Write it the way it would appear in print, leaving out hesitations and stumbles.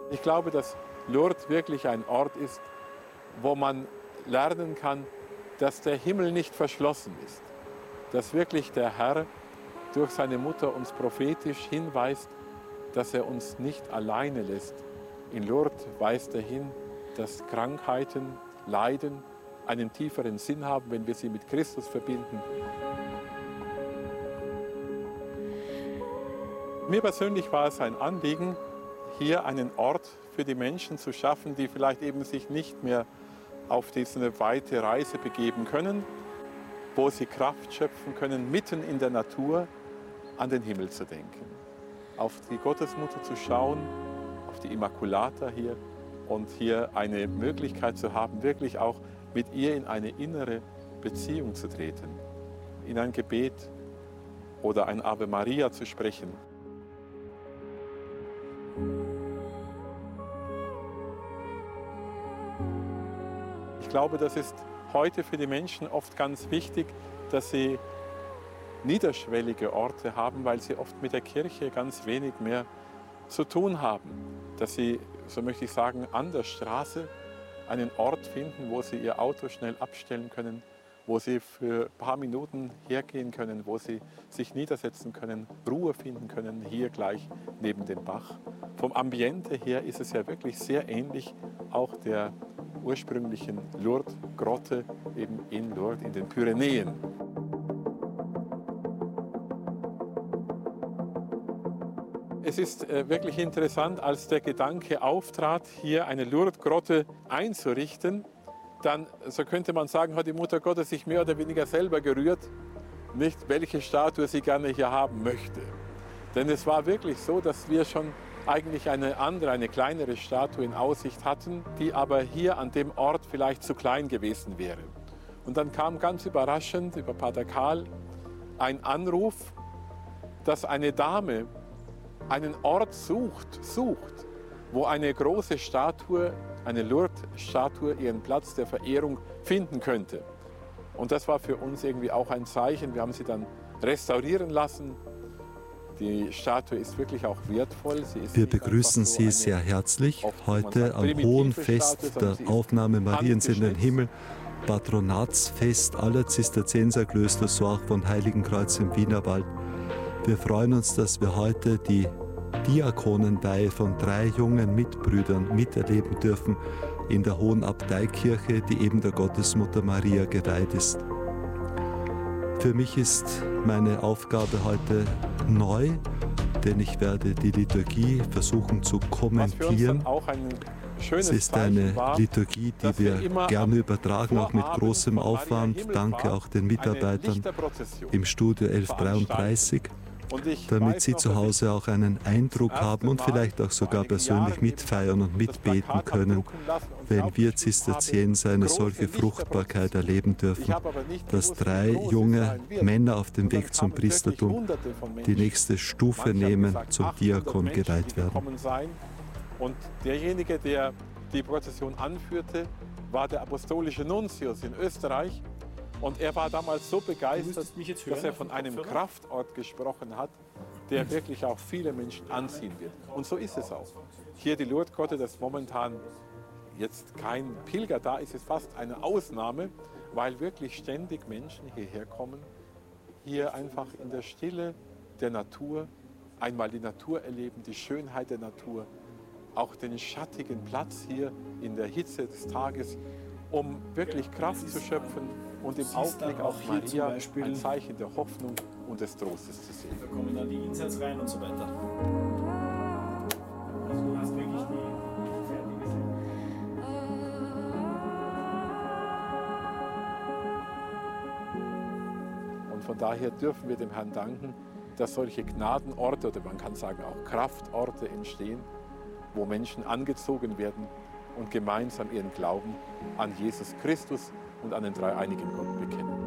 Ich glaube, dass Lourdes wirklich ein Ort ist, wo man lernen kann, dass der Himmel nicht verschlossen ist. Dass wirklich der Herr durch seine Mutter uns prophetisch hinweist, dass er uns nicht alleine lässt. In Lourdes weist er hin, dass Krankheiten, Leiden einen tieferen Sinn haben, wenn wir sie mit Christus verbinden. Mir persönlich war es ein Anliegen, hier einen Ort für die Menschen zu schaffen, die vielleicht eben sich nicht mehr auf diese weite Reise begeben können, wo sie Kraft schöpfen können, mitten in der Natur an den Himmel zu denken, auf die Gottesmutter zu schauen, auf die Immaculata hier und hier eine Möglichkeit zu haben, wirklich auch mit ihr in eine innere Beziehung zu treten, in ein Gebet oder ein Ave Maria zu sprechen. Ich glaube, das ist heute für die Menschen oft ganz wichtig, dass sie niederschwellige Orte haben, weil sie oft mit der Kirche ganz wenig mehr zu tun haben. Dass sie, so möchte ich sagen, an der Straße einen Ort finden, wo sie ihr Auto schnell abstellen können, wo sie für ein paar Minuten hergehen können, wo sie sich niedersetzen können, Ruhe finden können, hier gleich neben dem Bach. Vom Ambiente her ist es ja wirklich sehr ähnlich auch der ursprünglichen Lourdes-Grotte eben in Lourdes in den Pyrenäen. Es ist wirklich interessant, als der Gedanke auftrat, hier eine Lourdes-Grotte einzurichten, dann, so könnte man sagen, hat die Mutter Gottes sich mehr oder weniger selber gerührt, nicht welche Statue sie gerne hier haben möchte. Denn es war wirklich so, dass wir schon eigentlich eine andere, eine kleinere Statue in Aussicht hatten, die aber hier an dem Ort vielleicht zu klein gewesen wäre. Und dann kam ganz überraschend über Pater Karl ein Anruf, dass eine Dame einen Ort sucht, wo eine große Statue, eine Lourdes-Statue, ihren Platz der Verehrung finden könnte. Und das war für uns irgendwie auch ein Zeichen. Wir haben sie dann restaurieren lassen. Die Statue ist wirklich auch wertvoll. Wir begrüßen Sie sehr herzlich heute am hohen Fest der Aufnahme Mariens in den Himmel, Patronatsfest aller Zisterzienserklöster Sorg von Heiligenkreuz im Wienerwald. Wir freuen uns, dass wir heute die Diakonenweihe von 3 jungen Mitbrüdern miterleben dürfen in der Hohen Abteikirche, die eben der Gottesmutter Maria geweiht ist. Für mich ist meine Aufgabe heute neu, denn ich werde die Liturgie versuchen zu kommentieren. Es ist eine Liturgie, die wir gerne übertragen, auch mit großem Aufwand. Danke auch den Mitarbeitern im Studio 1133, damit Sie zu Hause auch einen Eindruck haben und vielleicht auch sogar persönlich mitfeiern und mitbeten können, wenn wir Zisterzienser eine solche Fruchtbarkeit erleben dürfen, dass 3 junge Männer auf dem Weg zum Priestertum die nächste Stufe nehmen, zum Diakon geweiht werden. Und derjenige, der die Prozession anführte, war der apostolische Nuntius in Österreich. Und er war damals so begeistert, dass er von einem Kraftort gesprochen hat, der wirklich auch viele Menschen anziehen wird. Und so ist es auch. Hier die Lourdes-Grotte, das momentan jetzt kein Pilger da ist, ist fast eine Ausnahme, weil wirklich ständig Menschen hierher kommen, hier einfach in der Stille der Natur einmal die Natur erleben, die Schönheit der Natur, auch den schattigen Platz hier in der Hitze des Tages, um wirklich Kraft zu schöpfen und im Aufblick auf Maria ein Zeichen der Hoffnung und des Trostes zu sehen. Da kommen dann die Insets rein und so weiter. Also du hast wirklich die fertige Sache. Und von daher dürfen wir dem Herrn danken, dass solche Gnadenorte oder man kann sagen auch Kraftorte entstehen, wo Menschen angezogen werden und gemeinsam ihren Glauben an Jesus Christus und an den dreieinigen Gott bekennen.